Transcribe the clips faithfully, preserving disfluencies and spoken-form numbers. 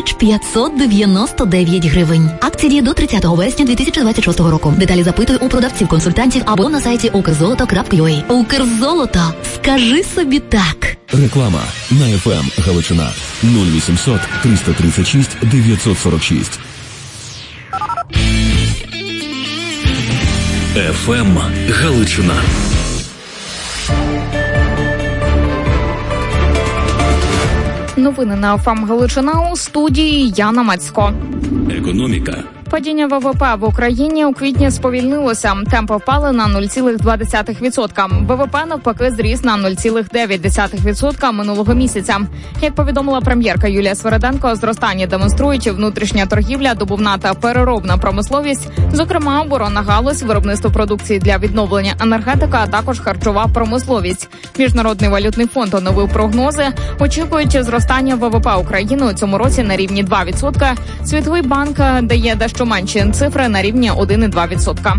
п'ятсот дев'яносто дев'ять гривень. Акція діє до тридцятого вересня дві тисячі двадцять шостого року. Деталі запитуй у продавців-консультантів або на сайті укрзолото крапка ю а. Укрзолото. Скажи собі так. Реклама на еф ем Галичина нуль вісімсот триста тридцять шість дев'ятсот сорок шість. еф ем Галичина. Новини на еф ем Галичина, у студії Яна Мацько. Економіка. Падіння ве ве пе в Україні у квітні сповільнилося. Темпи впали на нуль цілих два десятих відсотка. ве ве пе навпаки зріс на нуль цілих дев'ять десятих відсотка минулого місяця. Як повідомила прем'єрка Юлія Свериденко, зростання демонструють внутрішня торгівля, добувна та переробна промисловість, зокрема оборонна галузь, виробництво продукції для відновлення енергетика, а також харчова промисловість. Міжнародний валютний фонд оновив прогнози, очікуючи зростання ве ве пе України у цьому році на рівні два відсотки. Світовий банк дає дещо менші цифри на рівні один цілих два відсотка.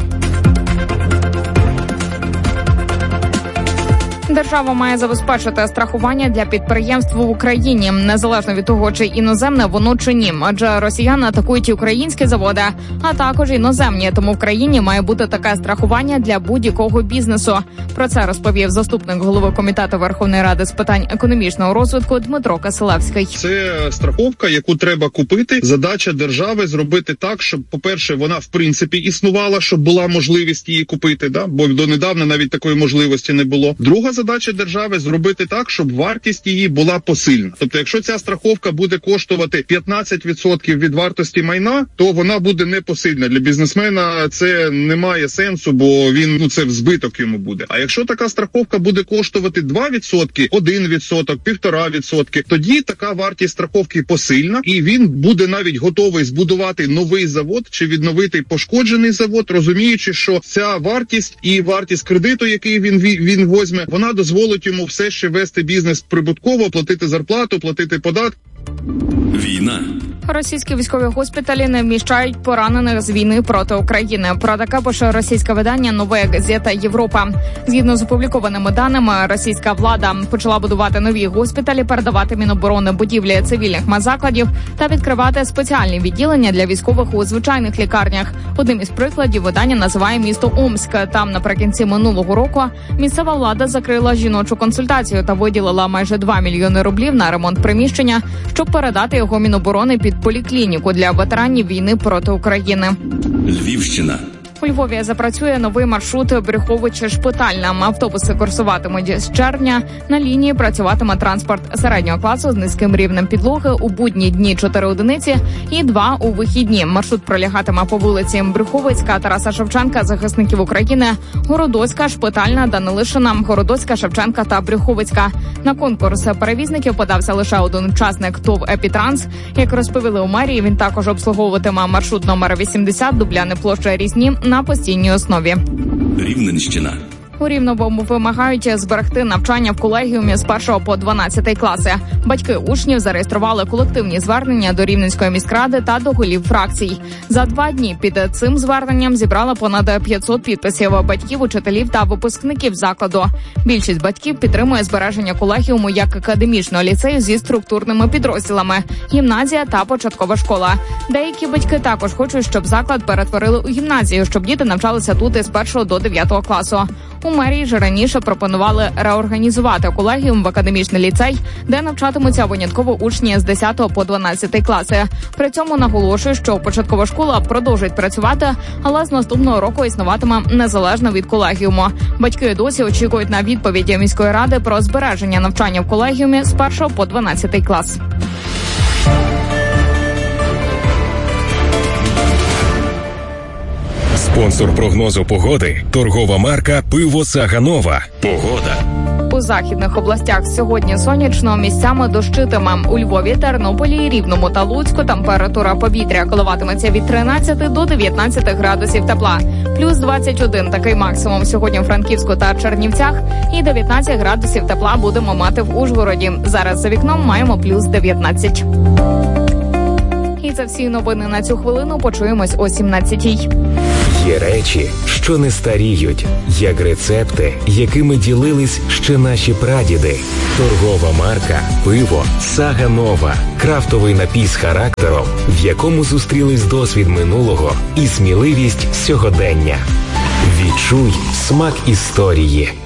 Держава має забезпечити страхування для підприємств в Україні, незалежно від того, чи іноземне воно чи ні. Адже росіяни атакують і українські заводи, а також іноземні. Тому в країні має бути таке страхування для будь-якого бізнесу. Про це розповів заступник голови комітету Верховної Ради з питань економічного розвитку Дмитро Кисилевський. Це страховка, яку треба купити. Задача держави зробити так, щоб, по-перше, вона в принципі існувала, щоб була можливість її купити, да? Бо донедавна навіть такої можливості не було. Друга задача держави зробити так, щоб вартість її була посильна. Тобто, якщо ця страховка буде коштувати п'ятнадцять відсотків від вартості майна, то вона буде непосильна. Для бізнесмена це не має сенсу, бо він, ну, це в збиток йому буде. А якщо така страховка буде коштувати два відсотки, один відсоток, півтора відсотки, тоді така вартість страховки посильна, і він буде навіть готовий збудувати новий завод чи відновити пошкоджений завод, розуміючи, що ця вартість і вартість кредиту, який він, він возьме, вона дозволить йому все ще вести бізнес прибутково, платити зарплату, платити податки. Війна. Російські військові госпіталі не вміщають поранених з війни проти України. Про таке пише російське видання «Новая газета Європа». Згідно з опублікованими даними, російська влада почала будувати нові госпіталі, передавати Міноборони будівлі цивільних медзакладів та відкривати спеціальні відділення для військових у звичайних лікарнях. Одним із прикладів видання називає місто Омськ. Там наприкінці минулого року місцева влада закрила жіночу консультацію та виділила майже два мільйони рублів на ремонт приміщення, щоб передати його Міноборони під поліклініку для ветеранів війни проти України. Львівщина. У Львові запрацює новий маршрут Брюховичі-Шпитальна. Автобуси курсуватимуть з червня. На лінії працюватиме транспорт середнього класу з низьким рівнем підлоги. У будні дні чотири одиниці і два у вихідні. Маршрут пролягатиме по вулиці Брюховицька, Тараса Шевченка, Захисників України, Городоцька, Шпитальна, Данилишина, Городоцька, Шевченка та Брюховицька. На конкурс перевізників подався лише один учасник ТОВ «Епітранс». Як розповіли у мерії, він також обслуговуватиме маршрут номер вісімдесят Дубляни, площа Різні на постійній основі. Рівненщина. У Рівному вимагають зберегти навчання в колегіумі з першого по дванадцятий класи. Батьки учнів зареєстрували колективні звернення до Рівненської міськради та до голів фракцій. За два дні під цим зверненням зібрали понад п'ятсот підписів батьків, учителів та випускників закладу. Більшість батьків підтримує збереження колегіуму як академічного ліцею зі структурними підрозділами, гімназія та початкова школа. Деякі батьки також хочуть, щоб заклад перетворили у гімназію, щоб діти навчалися тут із першого до дев'ятого класу. У мерії ж раніше пропонували реорганізувати колегіум в академічний ліцей, де навчатимуться винятково учні з десятого по дванадцятий класи. При цьому наголошую, що початкова школа продовжить працювати, але з наступного року існуватиме незалежно від колегіуму. Батьки досі очікують на відповіді міської ради про збереження навчання в колегіумі з першого по дванадцятий клас. Спонсор прогнозу погоди – торгова марка «Пиво Саганова». Погода. У західних областях сьогодні сонячно, місцями дощитиме. У Львові, Тернополі, Рівному та Луцьку температура повітря коливатиметься від тринадцяти до дев'ятнадцяти градусів тепла. Плюс двадцять один такий максимум сьогодні у Франківську та Чернівцях. І дев'ятнадцять градусів тепла будемо мати в Ужгороді. Зараз за вікном маємо плюс дев'ятнадцять. І це всі новини на цю хвилину. Почуємось о сімнадцятій. Є речі, що не старіють, як рецепти, якими ділились ще наші прадіди. Торгова марка «Пиво Сага Нова». Крафтовий напій з характером, в якому зустрілись досвід минулого і сміливість сьогодення. Відчуй смак історії.